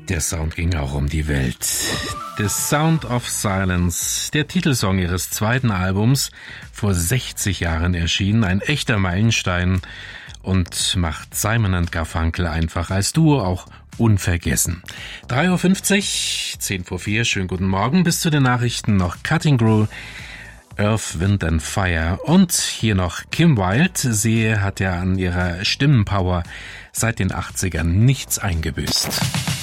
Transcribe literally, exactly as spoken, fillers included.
Der Sound ging auch um die Welt. The Sound of Silence, der Titelsong ihres zweiten Albums, vor sechzig Jahren erschienen, ein echter Meilenstein und macht Simon and Garfunkel einfach als Duo auch unvergessen. drei Uhr fünfzig, zehn vor vier, schönen guten Morgen, bis zu den Nachrichten noch Cutting Crew, Earth, Wind and Fire und hier noch Kim Wilde. Sie hat ja an ihrer Stimmenpower seit den achtzigern nichts eingebüßt.